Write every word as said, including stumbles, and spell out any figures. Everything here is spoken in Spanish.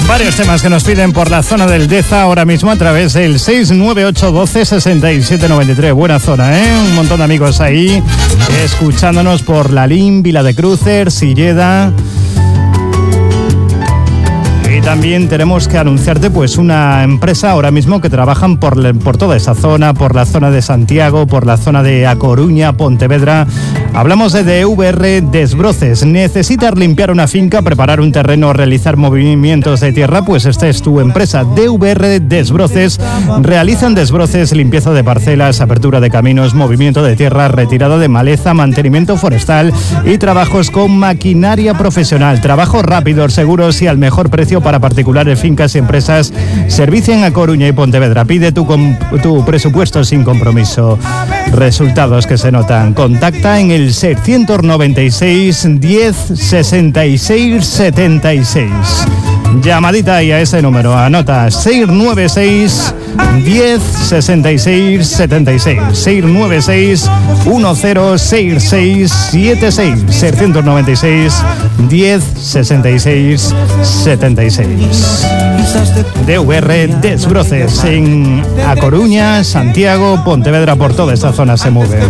Varios temas que nos piden por la zona del Deza ahora mismo a través del seis nueve ocho uno dos seis siete nueve tres. Buena zona, ¿eh? Un montón de amigos ahí escuchándonos por Lalín, Vila de Cruces, Silleda. Y también tenemos que anunciarte pues una empresa ahora mismo que trabajan por, por toda esa zona, por la zona de Santiago, por la zona de A Coruña, Pontevedra. Hablamos de D V R Desbroces. ¿Necesitas limpiar una finca, preparar un terreno, realizar movimientos de tierra? Pues esta es tu empresa, D V R Desbroces. Realizan desbroces, limpieza de parcelas, apertura de caminos, movimiento de tierra, retirada de maleza, mantenimiento forestal y trabajos con maquinaria profesional. Trabajos rápidos, seguros y al mejor precio para particulares, fincas y empresas. Servicio en A Coruña y Pontevedra. Pide tu, tu presupuesto sin compromiso. Resultados que se notan. Contacta en el seiscientos noventa y seis diez sesenta y seis setenta y seis. Llamadita ahí a ese número. Anota seiscientos noventa y seis diez sesenta y seis setenta y seis. seiscientos noventa y seis diez sesenta y seis setenta y seis. seiscientos noventa y seis diez sesenta y seis setenta y seis. D V R Desbroces en A Coruña, Santiago, Pontevedra, por toda esta zona se mueve.